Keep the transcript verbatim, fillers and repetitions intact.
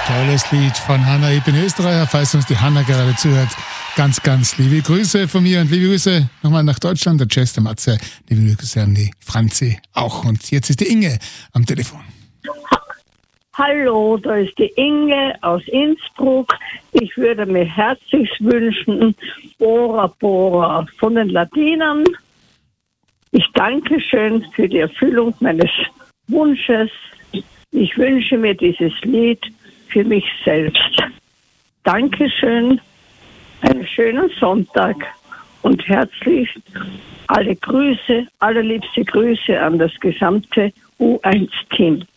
Tolles Lied von Hanna. Ich bin Österreicher, falls uns die Hanna gerade zuhört. Ganz, ganz liebe Grüße von mir und liebe Grüße nochmal nach Deutschland. Der Jess, der Matze, liebe Grüße an die Franzi auch. Und jetzt ist die Inge am Telefon. Hallo, da ist die Inge aus Innsbruck. Ich würde mir herzlich wünschen, Bora Bora von den Latinern. Ich danke schön für die Erfüllung meines Wunsches. Ich wünsche mir dieses Lied für mich selbst. Dankeschön, einen schönen Sonntag und herzlich alle Grüße, allerliebste Grüße an das gesamte U eins Team.